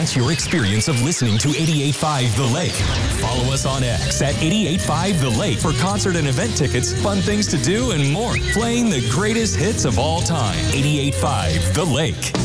enhance your experience of listening to 88.5 The Lake. Follow us on X at 88.5 The Lake for concert and event tickets, fun things to do, and more. Playing the greatest hits of all time. 88.5 The Lake.